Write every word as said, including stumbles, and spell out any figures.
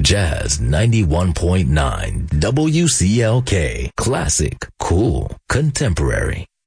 Jazz ninety-one point nine W C L K. Classic, cool, contemporary.